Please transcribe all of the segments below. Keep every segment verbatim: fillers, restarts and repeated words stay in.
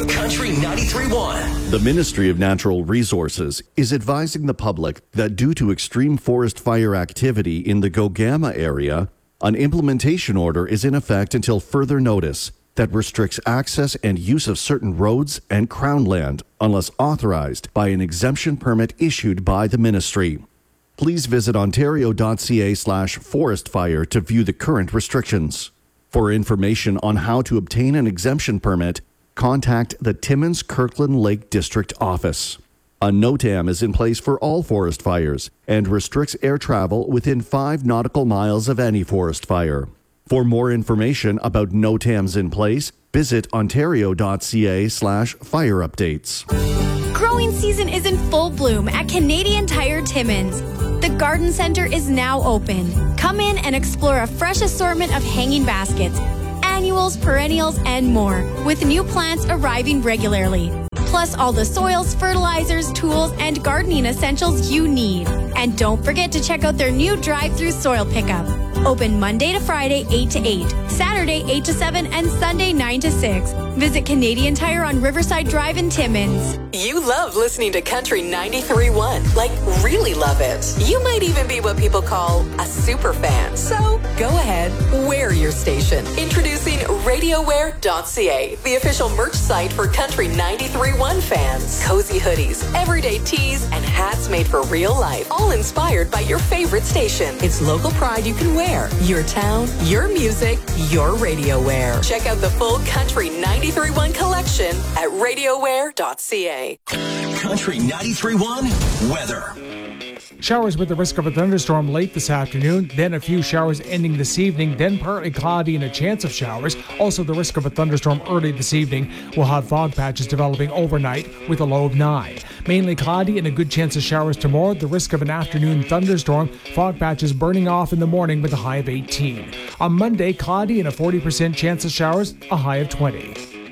Country ninety-three point one. The Ministry of Natural Resources is advising the public that due to extreme forest fire activity in the Gogama area, an implementation order is in effect until further notice that restricts access and use of certain roads and crown land unless authorized by an exemption permit issued by the ministry. Please visit ontario.ca slash forest fire to view the current restrictions. For information on how to obtain an exemption permit, contact the Timmins Kirkland Lake District Office. A NOTAM is in place for all forest fires and restricts air travel within five nautical miles of any forest fire. For more information about NOTAMs in place, visit ontario.ca slash fire updates. Growing season is in full bloom at Canadian Tire Timmins. The garden center is now open. Come in and explore a fresh assortment of hanging baskets, annuals, perennials, and more, with new plants arriving regularly. Plus all the soils, fertilizers, tools, and gardening essentials you need. And don't forget to check out their new drive-through soil pickup. Open Monday to Friday, eight to eight, Saturday, eight to seven, and Sunday, nine to six. Visit Canadian Tire on Riverside Drive in Timmins. You love listening to Country ninety-three point one. Like, really love it. You might even be what people call a super fan. So, go ahead, wear your station. Introducing radio wear dot c a, the official merch site for Country ninety-three point one fans. Cozy hoodies, everyday tees, and hats made for real life. All inspired by your favorite station. It's local pride you can wear. Your town, your music, your radio wear. Check out the full Country ninety-three point one collection at radio wear dot c a. Country ninety-three point one weather. Showers with the risk of a thunderstorm late this afternoon, then a few showers ending this evening, then partly cloudy and a chance of showers. Also the risk of a thunderstorm early this evening. We'll have fog patches developing overnight with a low of nine. Mainly cloudy and a good chance of showers tomorrow. The risk of an afternoon thunderstorm. Fog patches burning off in the morning with a high of eighteen. On Monday, cloudy and a forty percent chance of showers, a high of twenty.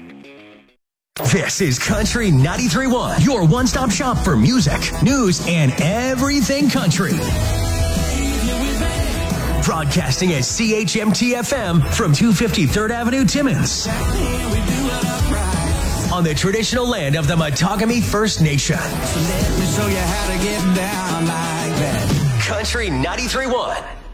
This is Country ninety-three point one, your one-stop shop for music, news, and everything country. Broadcasting at C H M T F M from two fifty Third Avenue, Timmins. On the traditional land of the Matagami First Nation. So let me show you how to get down like that. Country ninety-three point one.